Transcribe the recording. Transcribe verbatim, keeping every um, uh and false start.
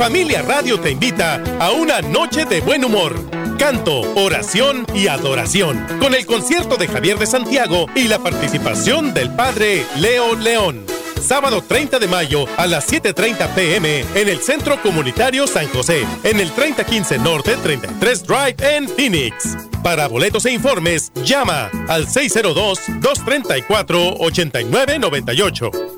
Familia Radio te invita a una noche de buen humor, canto, oración y adoración, con el concierto de Javier de Santiago y la participación del Padre Leo León. Sábado treinta de mayo a las siete treinta p m en el Centro Comunitario San José, en el treinta quince Norte treinta y tres Drive en Phoenix. Para boletos e informes, llama al seis cero dos, dos tres cuatro, ocho nueve nueve ocho.